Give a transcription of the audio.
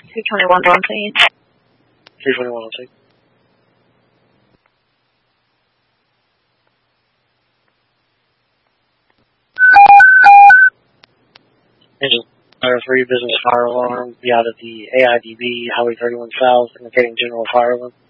221 on scene. 321 on scene. Engine Fire 3, business fire alarm, be out at the AIDB, Highway 31 South, indicating general fire alarm.